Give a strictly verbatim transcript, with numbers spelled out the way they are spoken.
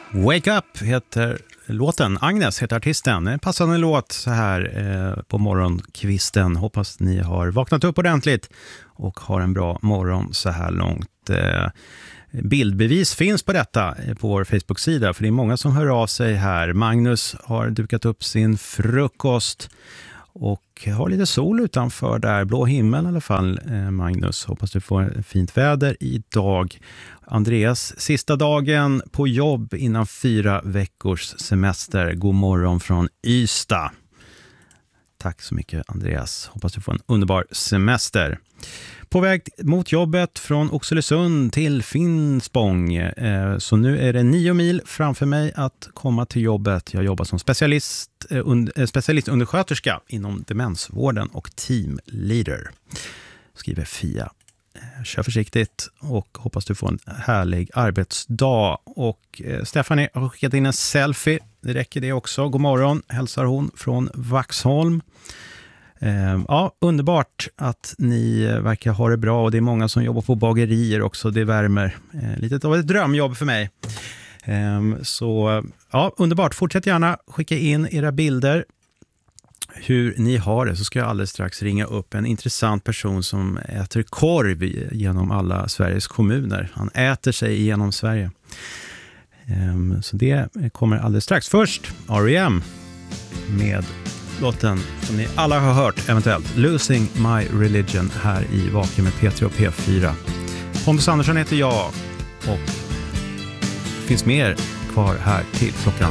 Wake Up heter låten. Agnes heter artisten. En passande låt så här eh, på morgonkvisten. Hoppas ni har vaknat upp ordentligt och har en bra morgon så här långt. Eh, bildbevis finns på detta på vår Facebook-sida, för det är många som hör av sig här. Magnus har dukat upp sin frukost och har lite sol utanför där. Blå himmel i alla fall, eh, Magnus. Hoppas du får fint väder idag. Andreas, sista dagen på jobb innan fyra veckors semester. God morgon från Ystad. Tack så mycket, Andreas. Hoppas du får en underbar semester. På väg mot jobbet från Oxelösund till Finspång. Eh, så nu är det nio mil framför mig att komma till jobbet. Jag jobbar som specialist, eh, und, specialistundersköterska inom demensvården och teamleader. Skriver Fia. Eh, kör försiktigt och hoppas du får en härlig arbetsdag. Och eh, Stephanie har skickat in en selfie. Det räcker det också. God morgon, hälsar hon från Vaxholm. Ja, underbart att ni verkar ha det bra, och det är många som jobbar på bagerier också. Det värmer lite av ett drömjobb för mig. Så ja, underbart. Fortsätt gärna skicka in era bilder hur ni har det, så ska jag alldeles strax ringa upp en intressant person som äter korv genom alla Sveriges kommuner. Han äter sig igenom Sverige. Så det kommer alldeles strax. Först R E M med låten som ni alla har hört eventuellt, Losing My Religion, här i Vaken med P tre och P fyra. Pontus Andersson heter jag, och det finns mer kvar här till klockan